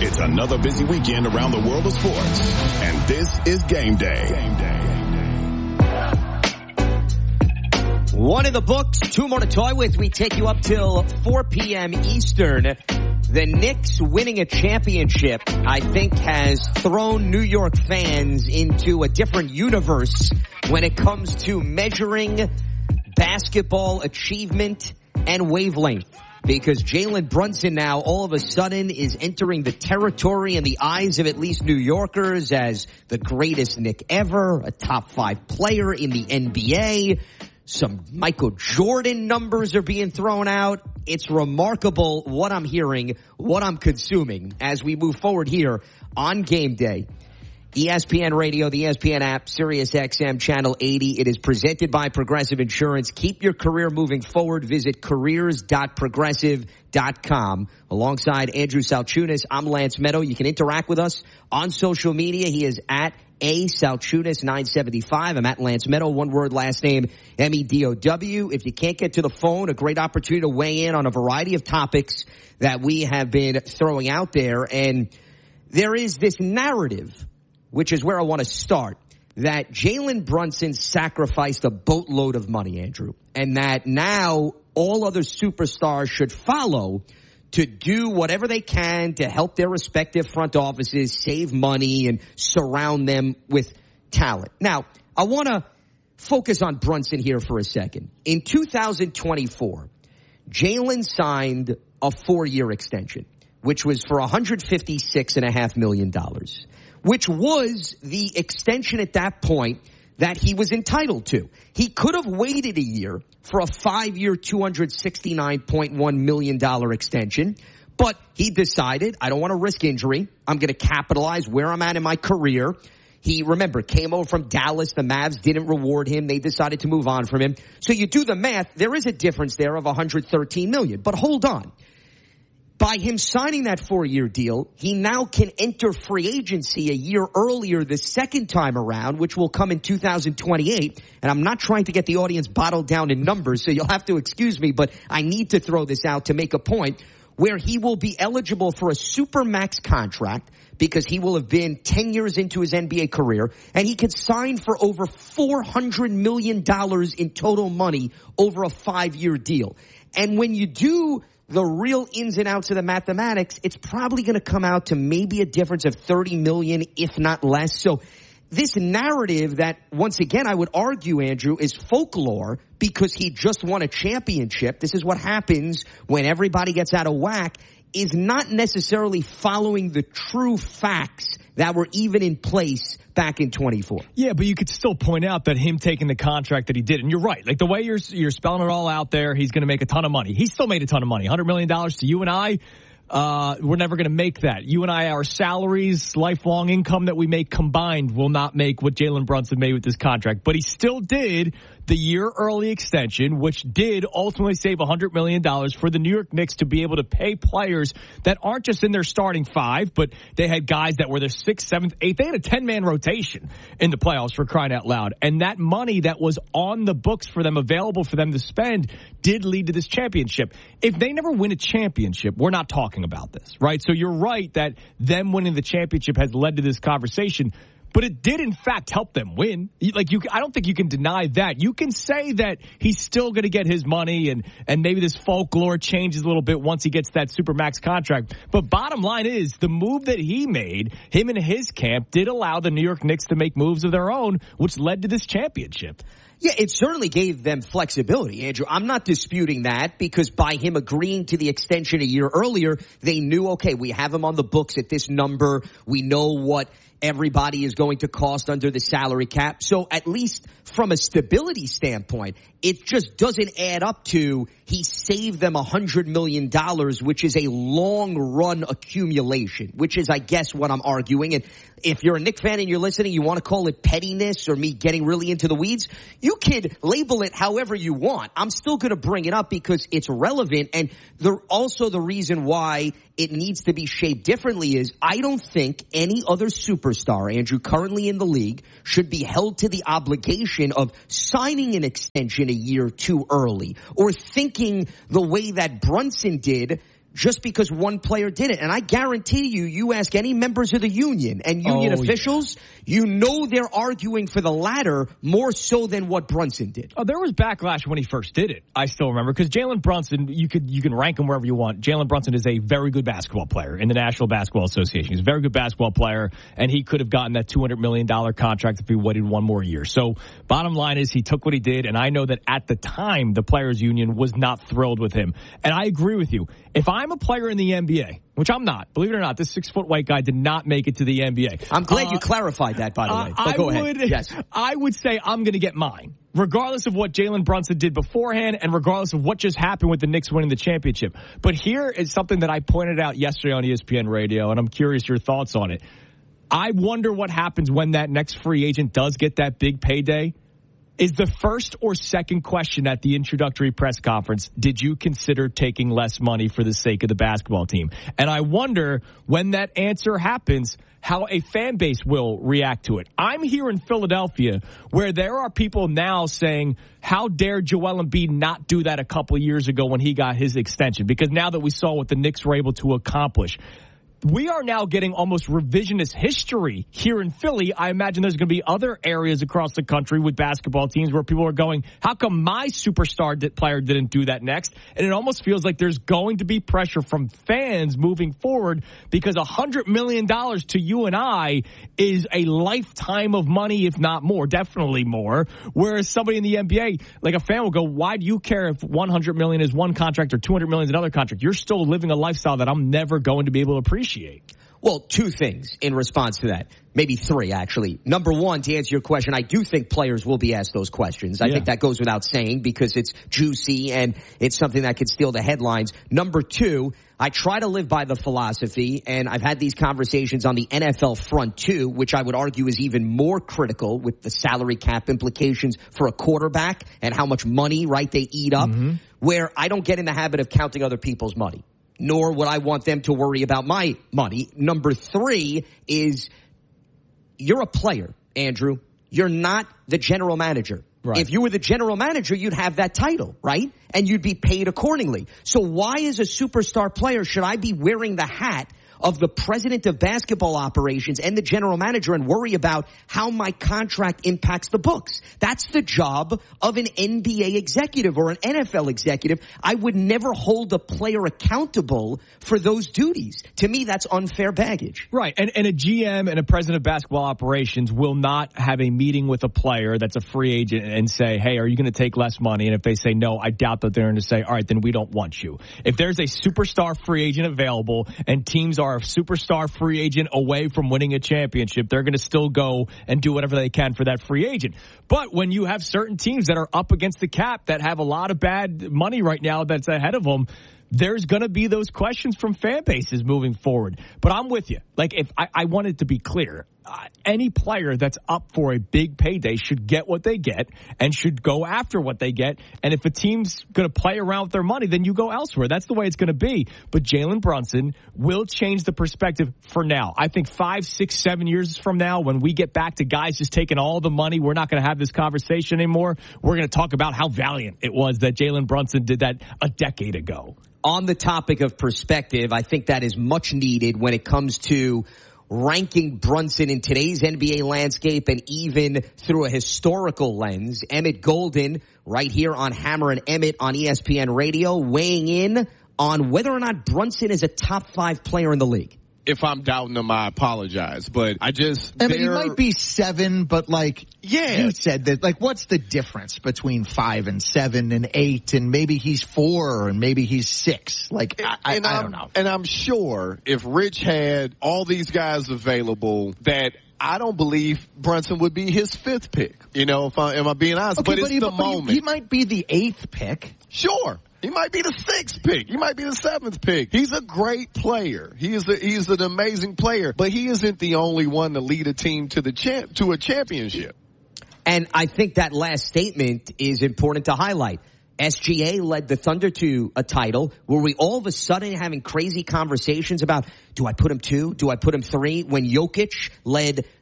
It's another busy weekend around the world of sports, and this is Game Day. One in the books, two more to toy with. We take you up till 4 p.m. Eastern. The Knicks winning a championship, I think, has thrown New York fans into a different universe when it comes to measuring basketball achievement and wavelength. Because Jalen Brunson now all of a sudden is entering the territory in the eyes of at least New Yorkers as the greatest Knick ever, a top 5 player in the NBA. Some Michael Jordan numbers are being thrown out. It's remarkable what I'm hearing, what I'm consuming as we move forward here on Game Day. ESPN Radio, the ESPN app, Sirius XM Channel 80. It is presented by Progressive Insurance. Keep your career moving forward. Visit careers.progressive.com. Alongside Andrew Salchunas, I'm Lance Meadow. You can interact with us on social media. He is at Salchunas975. I'm at Lance Meadow, one word, last name, Medow. If you can't get to the phone, a great opportunity to weigh in on a variety of topics that we have been throwing out there. And there is this narrative, which is where I want to start, that Jalen Brunson sacrificed a boatload of money, Andrew, and that now all other superstars should follow to do whatever they can to help their respective front offices save money and surround them with talent. Now, I want to focus on Brunson here for a second. In 2024, Jalen signed a 4-year extension, which was for $156.5 million. Which was the extension at that point that he was entitled to. He could have waited a year for a 5-year, $269.1 million extension, but he decided, I don't want to risk injury. I'm going to capitalize where I'm at in my career. He, remember, came over from Dallas. The Mavs didn't reward him. They decided to move on from him. So you do the math. There is a difference there of $113 million. But hold on. By him signing that 4-year deal, he now can enter free agency a year earlier the second time around, which will come in 2028. And I'm not trying to get the audience bottled down in numbers, so you'll have to excuse me, but I need to throw this out to make a point, where he will be eligible for a supermax contract because he will have been 10 years into his NBA career, and he could sign for over $400 million in total money over a 5-year deal. And when you do the real ins and outs of the mathematics, it's probably going to come out to maybe a difference of $30 million, if not less. So this narrative that, once again, I would argue, Andrew, is folklore because he just won a championship. This is what happens when everybody gets out of whack, is not necessarily following the true facts that were even in place back in 24. Yeah, but you could still point out that him taking the contract that he did, and you're right, like the way you're spelling it all out there, he's going to make a ton of money. He still made a ton of money. $100 million to you and I, we're never going to make that. You and I, our salaries, lifelong income that we make combined will not make what Jalen Brunson made with this contract. But he still did the year early extension, which did ultimately save $100 million for the New York Knicks to be able to pay players that aren't just in their starting 5, but they had guys that were their 6th, 7th, 8th. They had a 10-man rotation in the playoffs, for crying out loud. And that money that was on the books for them, available for them to spend, did lead to this championship. If they never win a championship, we're not talking about this, right? So you're right that them winning the championship has led to this conversation. But it did, in fact, help them win. I don't think you can deny that. You can say that he's still going to get his money and maybe this folklore changes a little bit once he gets that Supermax contract. But bottom line is the move that he made, him and his camp, did allow the New York Knicks to make moves of their own, which led to this championship. Yeah, it certainly gave them flexibility, Andrew. I'm not disputing that because by him agreeing to the extension a year earlier, they knew, okay, we have him on the books at this number. We know what everybody is going to cost under the salary cap. So at least from a stability standpoint, it just doesn't add up to he saved them $100 million, which is a long run accumulation, which is, I guess, what I'm arguing. And if you're a Knicks fan and you're listening, you want to call it pettiness or me getting really into the weeds, you could label it however you want. I'm still going to bring it up because it's relevant. And also the reason why it needs to be shaped differently is I don't think any other superstar, Andrew, currently in the league should be held to the obligation of signing an extension a year too early or thinking the way that Brunson did just because one player did it. And I guarantee you ask any members of the union and union officials, you know they're arguing for the latter more so than what Brunson did. Oh, there was backlash when he first did it. I still remember, because Jalen Brunson, you can rank him wherever you want. Jalen Brunson is a very good basketball player in the National Basketball Association. He's a very good basketball player, and he could have gotten that $200 million contract if he waited one more year. So bottom line is he took what he did, and I know that at the time the Players Union was not thrilled with him. And I agree with you. If I'm a player in the NBA, which I'm not, believe it or not, this 6-foot white guy did not make it to the NBA. I'm glad you clarified that, by the way. But go ahead. Yes. I would say I'm going to get mine, regardless of what Jalen Brunson did beforehand and regardless of what just happened with the Knicks winning the championship. But here is something that I pointed out yesterday on ESPN Radio, and I'm curious your thoughts on it. I wonder what happens when that next free agent does get that big payday. Is the first or second question at the introductory press conference, did you consider taking less money for the sake of the basketball team? And I wonder when that answer happens, how a fan base will react to it. I'm here in Philadelphia where there are people now saying, how dare Joel Embiid not do that a couple of years ago when he got his extension? Because now that we saw what the Knicks were able to accomplish, we are now getting almost revisionist history here in Philly. I imagine there's going to be other areas across the country with basketball teams where people are going, how come my superstar player didn't do that next? And it almost feels like there's going to be pressure from fans moving forward because $100 million to you and I is a lifetime of money, if not more, definitely more. Whereas somebody in the NBA, like a fan will go, why do you care if $100 million is one contract or $200 million is another contract? You're still living a lifestyle that I'm never going to be able to appreciate. Well, two things in response to that. Maybe three, actually. Number one, to answer your question, I do think players will be asked those questions. I think that goes without saying because it's juicy and it's something that could steal the headlines. Number two, I try to live by the philosophy, and I've had these conversations on the NFL front too, which I would argue is even more critical with the salary cap implications for a quarterback and how much money, right, they eat up, where I don't get in the habit of counting other people's money. Nor would I want them to worry about my money. Number three is you're a player, Andrew. You're not the general manager. Right. If you were the general manager, you'd have that title, right? And you'd be paid accordingly. So why, as a superstar player, should I be wearing the hat of the president of basketball operations and the general manager and worry about how my contract impacts the books? That's the job of an NBA executive or an NFL executive. I would never hold a player accountable for those duties. To me, that's unfair baggage. Right. And a GM and a president of basketball operations will not have a meeting with a player that's a free agent and say, hey, are you going to take less money? And if they say no, I doubt that they're going to say, all right, then we don't want you. If there's a superstar free agent available and teams are a superstar free agent away from winning a championship, they're going to still go and do whatever they can for that free agent. But when you have certain teams that are up against the cap that have a lot of bad money right now that's ahead of them, there's going to be those questions from fan bases moving forward. But I'm with you. Like, if I want it to be clear, any player that's up for a big payday should get what they get and should go after what they get. And if a team's going to play around with their money, then you go elsewhere. That's the way it's going to be. But Jalen Brunson will change the perspective for now. I think 5, 6, 7 years from now, when we get back to guys just taking all the money, we're not going to have this conversation anymore. We're going to talk about how valiant it was that Jalen Brunson did that a decade ago. On the topic of perspective, I think that is much needed when it comes to ranking Brunson in today's NBA landscape and even through a historical lens. Emmett Golden right here on Hammer and Emmett on ESPN Radio weighing in on whether or not Brunson is a top 5 player in the league. If I'm doubting him, I apologize. But I mean, he might be 7, but you said that, what's the difference between 5 and 7 and 8, and maybe he's 4 and maybe he's 6? I don't know. And I'm sure if Rich had all these guys available that I don't believe Brunson would be his 5th pick. Am I being honest? Okay, but it's the moment. He might be the 8th pick. Sure. He might be the 6th pick. He might be the 7th pick. He's a great player. He's an amazing player, but he isn't the only one to lead a team to a championship. And I think that last statement is important to highlight. SGA led the Thunder to a title. Were we all of a sudden having crazy conversations about, do I put him 2? Do I put him 3? When Jokic led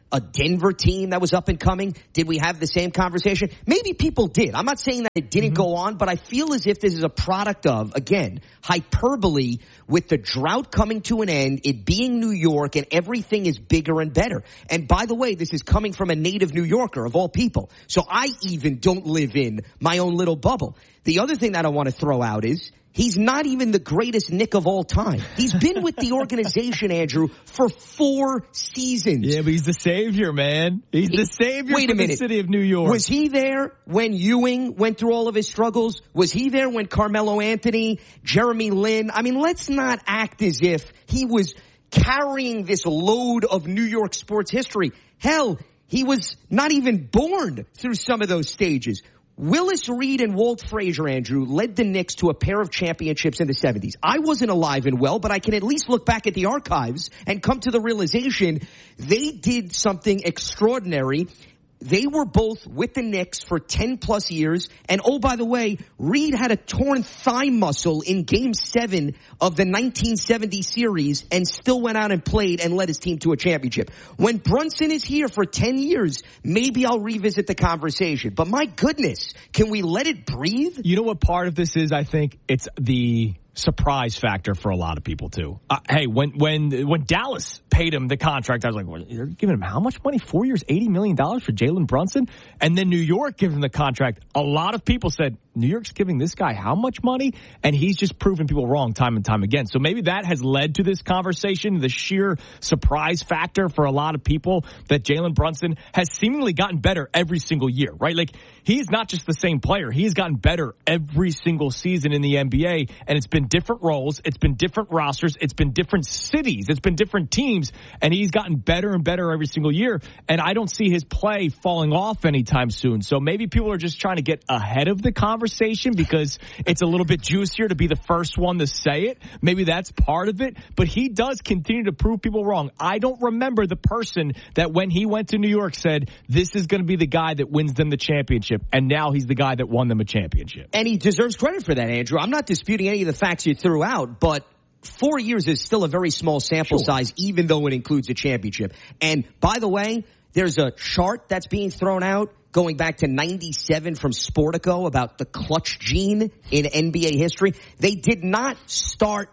a Denver team that was up and coming? Did we have the same conversation? Maybe people did. I'm not saying that it didn't go on, but I feel as if this is a product of, again, hyperbole with the drought coming to an end, it being New York, and everything is bigger and better. And by the way, this is coming from a native New Yorker of all people. So I even don't live in my own little bubble. The other thing that I want to throw out is he's not even the greatest Knick of all time. He's been with the organization, Andrew, for 4 seasons. Yeah, but he's the savior, man. He's the savior for the city of New York. Was he there when Ewing went through all of his struggles? Was he there when Carmelo Anthony, Jeremy Lin? I mean, let's not act as if he was carrying this load of New York sports history. Hell, he was not even born through some of those stages. Willis Reed and Walt Frazier, Andrew, led the Knicks to a pair of championships in the 70s. I wasn't alive and well, but I can at least look back at the archives and come to the realization they did something extraordinary. They were both with the Knicks for 10 plus years. And oh, by the way, Reed had a torn thigh muscle in Game 7 of the 1970 series and still went out and played and led his team to a championship. When Brunson is here for 10 years, maybe I'll revisit the conversation. But my goodness, can we let it breathe? You know what part of this is, I think? It's the surprise factor for a lot of people too. Hey, when Dallas paid him the contract, I was like, well, they're giving him how much money? 4 years, $80 million for Jalen Brunson? And then New York gave him the contract. A lot of people said, New York's giving this guy how much money? And he's just proven people wrong time and time again. So maybe that has led to this conversation, the sheer surprise factor for a lot of people that Jalen Brunson has seemingly gotten better every single year, right? Like, he's not just the same player. He's gotten better every single season in the NBA, and it's been different roles. It's been different rosters. It's been different cities. It's been different teams, and he's gotten better and better every single year, and I don't see his play falling off anytime soon. So maybe people are just trying to get ahead of the conversation because it's a little bit juicier to be the first one to say it. Maybe that's part of it, but he does continue to prove people wrong. I don't remember the person that when he went to New York said, this is going to be the guy that wins them the championship, and now he's the guy that won them a championship. And he deserves credit for that, Andrew. I'm not disputing any of the facts you threw out, but 4 years is still a very small sample size, even though it includes a championship. And by the way, there's a chart that's being thrown out going back to 97 from Sportico about the clutch gene in NBA history. They did not start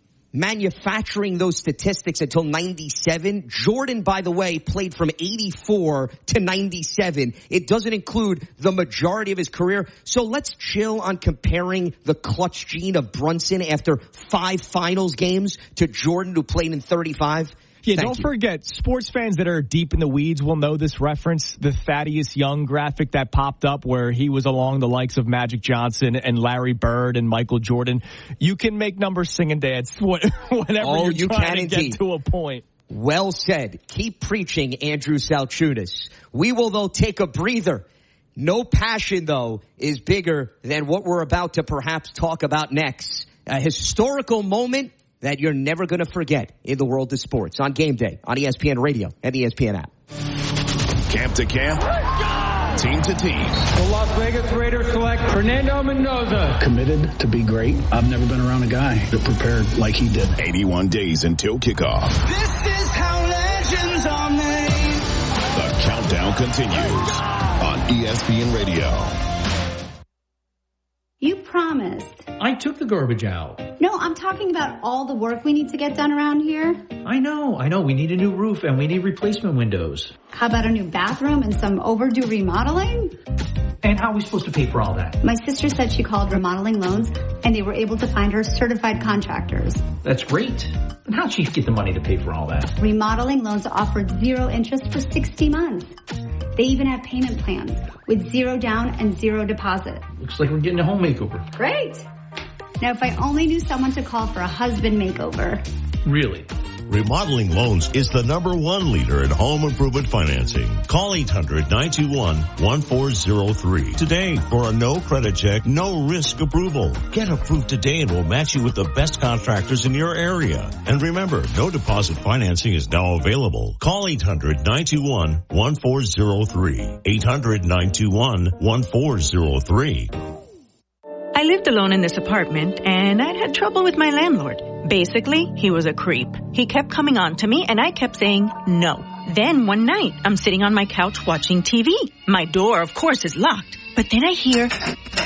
manufacturing those statistics until 97. Jordan, by the way, played from 84 to 97. It doesn't include the majority of his career. So let's chill on comparing the clutch gene of Brunson after 5 finals games to Jordan, who played in 35. Yeah, don't forget, sports fans that are deep in the weeds will know this reference, the Thaddeus Young graphic that popped up where he was along the likes of Magic Johnson and Larry Bird and Michael Jordan. You can make numbers sing and dance whenever you're trying to get to a point. Well said. Keep preaching, Andrew Salchunas. We will, though, take a breather. No passion, though, is bigger than what we're about to perhaps talk about next. A historical moment that you're never going to forget in the world of sports on Game Day, on ESPN Radio and the ESPN app. Camp to camp, team to team. The Las Vegas Raiders select Fernando Mendoza. Committed to be great. I've never been around a guy that prepared like he did. 81 days until kickoff. This is how legends are made. The countdown continues on ESPN Radio. You promised. I took the garbage out. No, I'm talking about all the work we need to get done around here. I know. We need a new roof and we need replacement windows. How about a new bathroom and some overdue remodeling? And how are we supposed to pay for all that? My sister said she called Remodeling Loans and they were able to find her certified contractors. That's great. And how'd she get the money to pay for all that? Remodeling Loans offered 0 interest for 60 months. They even have payment plans with 0 down and 0 deposit. Looks like we're getting a home makeover. Great. Now, if I only knew someone to call for a husband makeover. Really? Remodeling Loans is the #1 leader in home improvement financing. Call 800-921-1403 today for a no credit check, no risk approval. Get approved today and we'll match you with the best contractors in your area. And remember, no deposit financing is now available. Call 800-921-1403. 800-921-1403. I lived alone in this apartment, and I'd had trouble with my landlord. Basically, he was a creep. He kept coming on to me, and I kept saying no. Then one night, I'm sitting on my couch watching TV. My door, of course, is locked. But then I hear